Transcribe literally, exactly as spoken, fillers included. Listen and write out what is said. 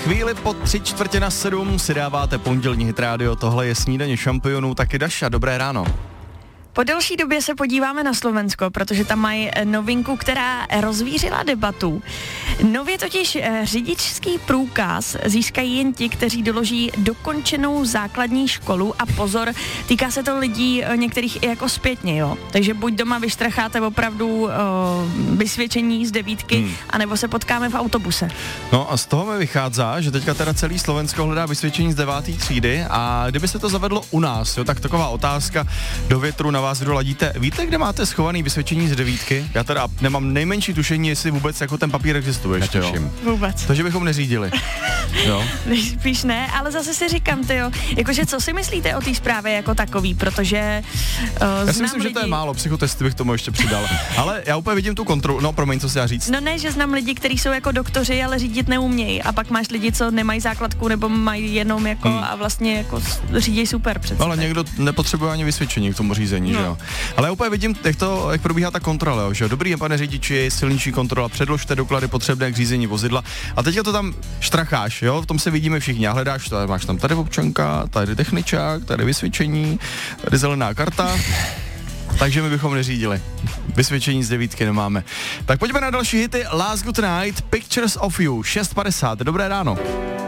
Chvíli po tři čtvrtě na sedm si dáváte pondělní Hit Radio, tohle je snídaně šampionů, taky Daša, dobré ráno. Po delší době se podíváme na Slovensko, protože tam mají novinku, která rozvířila debatu. Nově totiž řidičský průkaz získají jen ti, kteří doloží dokončenou základní školu a pozor, týká se to lidí některých i jako zpětně, jo. Takže buď doma vyštracháte opravdu uh, vysvědčení z devítky, hmm. anebo se potkáme v autobuse. No a z toho mi vychází, že teďka teda celý Slovensko hledá vysvědčení z deváté třídy a kdyby se to zavedlo u nás, jo, tak taková otázka do větru na vás, kdo ladíte. Víte, kde máte schovaný vysvědčení z devítky? Já teda nemám nejmenší tušení, jestli vůbec jako ten papír existuje ještě, jo. Vůbec. Takže bychom neřídili. Jo. Spíš ne, ale zase si říkám, tyjo, jakože co si myslíte o té zprávě jako takový, protože uh, já si myslím, lidi... že to je málo, psychotesty bych tomu ještě přidal. Ale já úplně vidím tu kontrolu, no promiň, co si já říct. No ne, že znám lidi, kteří jsou jako doktoři, ale řídit neumějí a pak máš lidi, co nemají základku nebo mají jenom jako hmm. a vlastně jako řídí super přece. Ale někdo nepotřebuje ani vysvědčení k tomu řízení, no. Že jo. Ale já úplně vidím, jak to, jak probíhá ta kontrola, jo, že jo. Dobrý, pane řidiči, silniční kontrola, předložte doklady potřebné k řízení vozidla. A teďka to tam štracháš, jo, v tom se vidíme všichni. A hledáš to, máš tam tady občanka, tady techničák, tady vysvědčení, tady zelená karta. Takže my bychom neřídili. Vysvědčení z devítky nemáme. Tak pojďme na další hity. Last Good Night, Pictures of You, šest padesát. Dobré ráno.